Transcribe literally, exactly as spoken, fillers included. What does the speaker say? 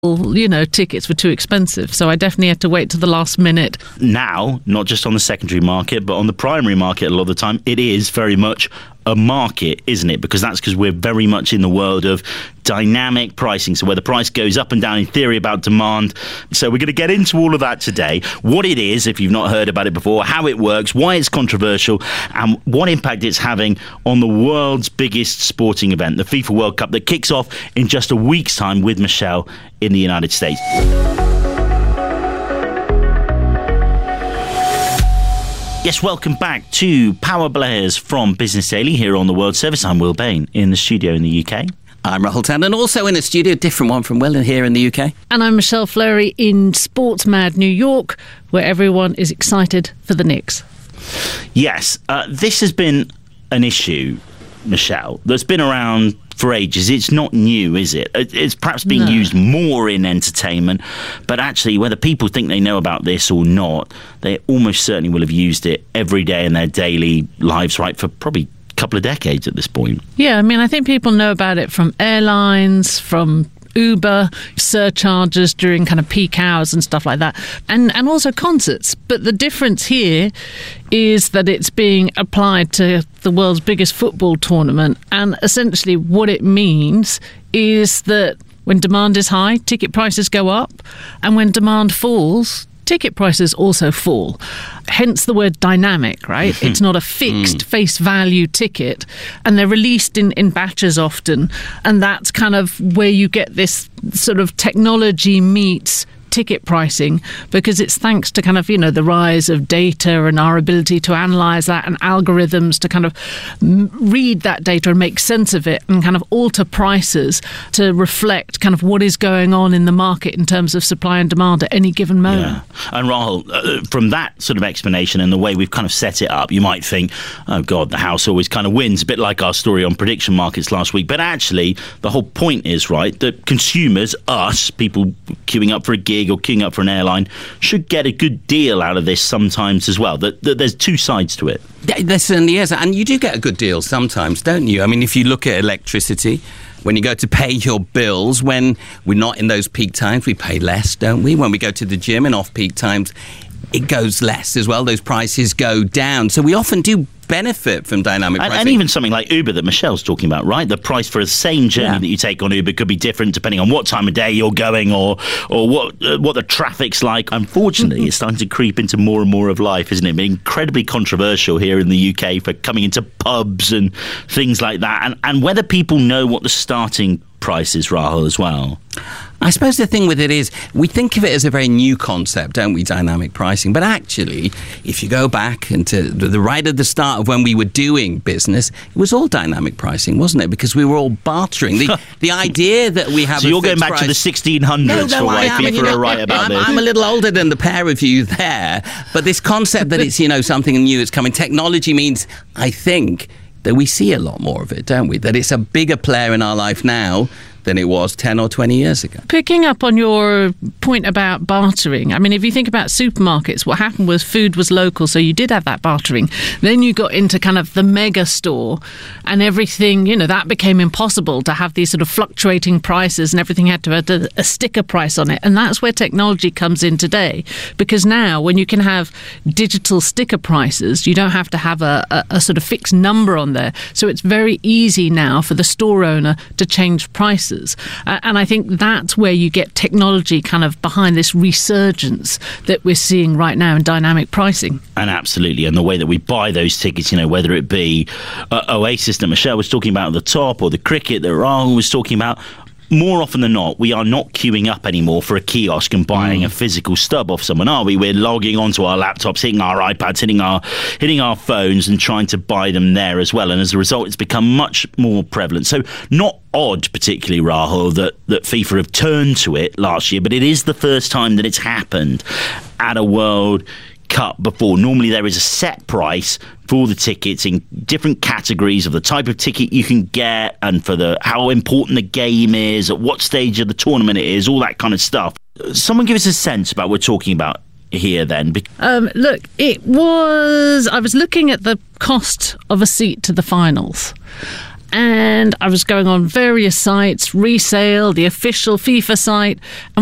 you know, tickets were too expensive. So I definitely had to wait to the last minute. Now, not just on the secondary market, but on the primary market a lot of the time, it is very much a market, isn't it? Because that's because we're very much in the world of dynamic pricing. So where the price goes up and down in theory about demand. So we're going to get into all of that today. What it is, if you've not heard about it before, how it works, why it's controversial, and what impact it's having on the world's biggest sporting event, the FIFA World Cup, that kicks off in just a week's time with Michelle in the United States. Yes, welcome back to Power Players from Business Daily here on the World Service. I'm Will Bain in the studio in the U K. I'm Rahul Tandon, also in the studio, different one from Will here in the U K. And I'm Michelle Fleury in Sports Mad New York, where everyone is excited for the Knicks. Yes, uh, this has been an issue, Michelle, that's been around for ages. It's not new, is it? It's perhaps being no. used more in entertainment, but actually, whether people think they know about this or not, they almost certainly will have used it every day in their daily lives, right, for probably a couple of decades at this point. Yeah, I mean, I think people know about it from airlines, from Uber, surcharges during kind of peak hours and stuff like that, and and also concerts. But the difference here is that it's being applied to the world's biggest football tournament, and essentially what it means is that when demand is high, ticket prices go up, and when demand falls, ticket prices also fall. Hence the word dynamic, right? It's not a fixed mm. face value ticket, and they're released in, in batches often. And that's kind of where you get this sort of technology meets ticket pricing, because it's thanks to kind of, you know, the rise of data and our ability to analyze that and algorithms to kind of read that data and make sense of it and kind of alter prices to reflect kind of what is going on in the market in terms of supply and demand at any given moment. Yeah. And Rahul, uh, from that sort of explanation and the way we've kind of set it up, you might think, oh God, the house always kind of wins, a bit like our story on prediction markets last week. But actually, the whole point is, right, that consumers, us, people queuing up for a gig or queuing up for an airline, should get a good deal out of this sometimes as well. That, that there's two sides to it. There certainly is, and you do get a good deal sometimes, don't you? I mean, if you look at electricity, when you go to pay your bills, when we're not in those peak times, we pay less, don't we? When we go to the gym in off-peak times, it goes less as well. Those prices go down. So we often do benefit from dynamic pricing. And, and even something like Uber that Michelle's talking about, right? The price for the same journey yeah. that you take on Uber could be different depending on what time of day you're going or or what uh, what the traffic's like. Unfortunately, it's starting to creep into more and more of life, isn't it? Being incredibly controversial here in the U K for coming into pubs and things like that. And, and whether people know what the starting price is, Rahul, as well. I suppose the thing with it is we think of it as a very new concept, don't we, dynamic pricing? But actually, if you go back into the, the right at the start of when we were doing business, it was all dynamic pricing, wasn't it? Because we were all bartering. The the idea that we have so a you're going back price, to the sixteen hundreds no, no, for why people you know, are right about I'm, this. I'm a little older than the pair of you there, but this concept that it's, you know, something new that's coming, technology means, I think, that we see a lot more of it, don't we? That it's a bigger player in our life now than it was ten or twenty years ago. Picking up on your point about bartering, I mean, if you think about supermarkets, what happened was food was local, so you did have that bartering. Then you got into kind of the mega store and everything, you know, that became impossible to have these sort of fluctuating prices and everything had to have a, a sticker price on it. And that's where technology comes in today, because now when you can have digital sticker prices, you don't have to have a, a, a sort of fixed number on there. So it's very easy now for the store owner to change prices. Uh, and I think that's where you get technology kind of behind this resurgence that we're seeing right now in dynamic pricing. And absolutely. And the way that we buy those tickets, you know, whether it be uh, Oasis that Michelle was talking about at the top or the cricket that Rahul was talking about, more often than not, we are not queuing up anymore for a kiosk and buying mm. a physical stub off someone, are we? We're logging onto our laptops, hitting our iPads, hitting our hitting our phones and trying to buy them there as well. And as a result, it's become much more prevalent. So not odd, particularly, Rahul, that, that FIFA have turned to it last year, but it is the first time that it's happened at a World Cup before. Normally there is a set price for the tickets in different categories of the type of ticket you can get and for the how important the game is, at what stage of the tournament it is, all that kind of stuff. Someone give us a sense about what we're talking about here then. Um, look, it was... I was looking at the cost of a seat to the finals. And I was going on various sites, Resale, the official FIFA site, and